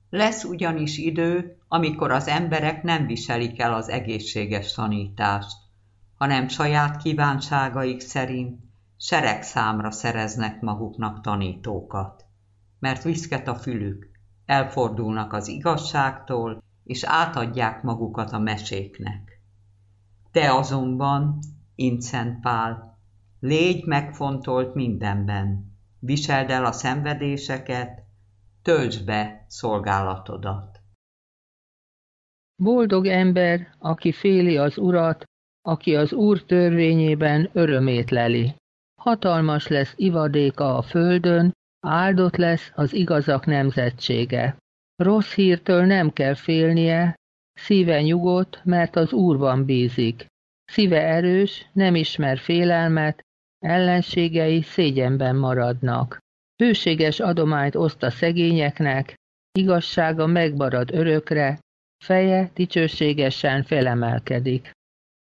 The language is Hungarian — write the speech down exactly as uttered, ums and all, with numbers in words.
Lesz ugyanis idő, amikor az emberek nem viselik el az egészséges tanítást, hanem saját kívánságaik szerint seregszámra szereznek maguknak tanítókat, mert viszket a fülük, elfordulnak az igazságtól, és átadják magukat a meséknek. Te azonban, int Szent Pál, légy megfontolt mindenben, viseld el a szenvedéseket, töltsd be szolgálatodat. Boldog ember, aki féli az Urat, aki az Úr törvényében örömét leli. Hatalmas lesz ivadéka a földön, áldott lesz az igazak nemzetsége. Rossz hírtől nem kell félnie, szíve nyugodt, mert az Úrban bízik. Szíve erős, nem ismer félelmet, ellenségei szégyenben maradnak. Hőséges adományt oszt a szegényeknek, igazsága megmarad örökre, feje dicsőségesen felemelkedik.